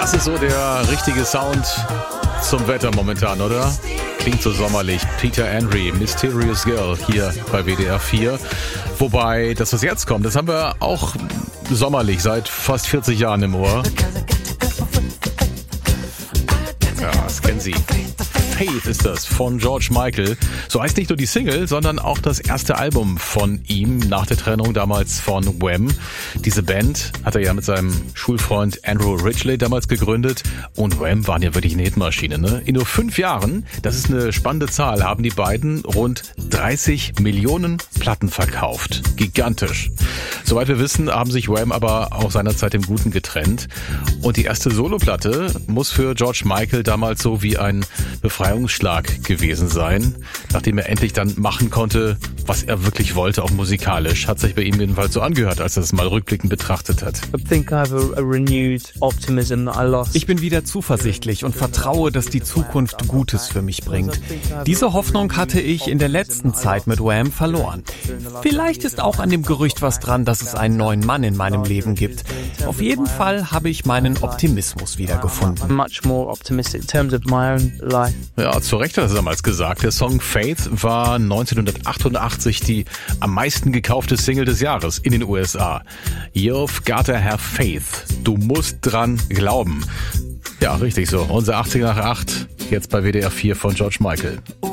Das ist so der richtige Sound zum Wetter momentan, oder? Klingt so sommerlich. Peter Andre, Mysterious Girl hier bei WDR 4. Wobei, das was jetzt kommt, das haben wir auch sommerlich seit fast 40 Jahren im Ohr. Ja, das kennen Sie. Faith ist das von George Michael. So heißt nicht nur die Single, sondern auch das erste Album von ihm nach der Trennung damals von Wham. Diese Band hat er ja mit seinem Schulfreund Andrew Ridgeley damals gegründet und Wham waren ja wirklich eine Hitmaschine, ne? In nur 5 Jahren, das ist eine spannende Zahl, haben die beiden rund 30 Millionen Platten verkauft. Gigantisch. Soweit wir wissen, haben sich Wham aber auch seinerzeit im Guten getrennt. Und die erste Soloplatte muss für George Michael damals so wie ein Befreiungsschlag gewesen sein, nachdem er endlich dann machen konnte, was er wirklich wollte, auch musikalisch. Hat sich bei ihm jedenfalls so angehört, als er es mal rückblickend betrachtet hat. Ich bin wieder zuversichtlich und vertraue, dass die Zukunft Gutes für mich bringt. Diese Hoffnung hatte ich in der letzten Zeit mit Wham verloren. Vielleicht ist auch an dem Gerücht was dran, dass es einen neuen Mann in meinem Leben gibt. Auf jeden Fall habe ich meinen Optimismus wiedergefunden. Ja, zu Recht hat er damals gesagt. Der Song Faith war 1988 die am meisten gekaufte Single des Jahres in den USA. You've gotta have faith. Du musst dran glauben. Ja, richtig so. Unser 80 nach 8, jetzt bei WDR 4 von George Michael.